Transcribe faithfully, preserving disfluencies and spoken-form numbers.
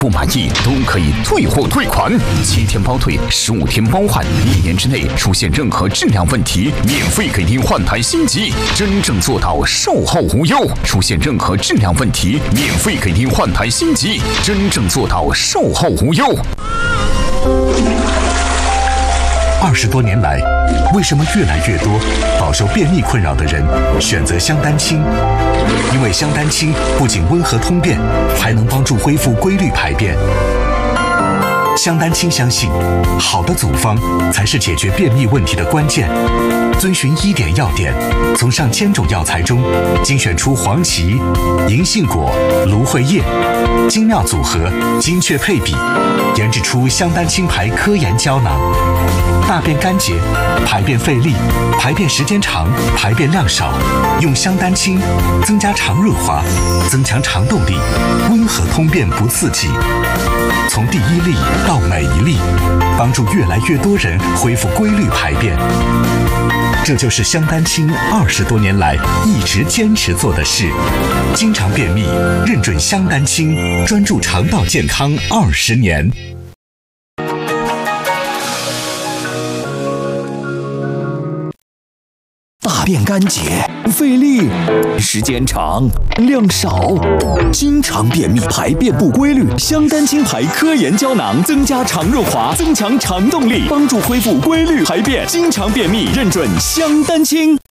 不满意都可以退货退款，七天包退，十五天包换，一年之内出现任何质量问题，免费给您换台新机，真正做到售后无忧。出现任何质量问题，免费给您换台新机，真正做到售后无忧。 二十多年来，为什么越来越多饱受便秘困扰的人选择香丹清？因为香丹清不仅温和通便，还能帮助恢复规律排便。香丹清相信，好的组方才是解决便秘问题的关键。遵循医典药典，从上千种药材中精选出黄芪、银杏果、芦荟叶，精妙组合，精确配比，研制出香丹清牌科研胶囊。大便干结、排便费力、排便时间长、排便量少，用香丹清增加肠润滑，增强肠动力，温和通便不刺激。从第一粒到每一粒，帮助越来越多人恢复规律排便。这就是香丹清二十多年来一直坚持做的事。经常便秘，认准香丹清，专注肠道健康二十年。 大便干结、费力、时间长、量少，经常便秘、排便不规律，香丹清牌科研胶囊增加肠润滑，增强肠动力，帮助恢复规律排便。经常便秘，认准香丹清。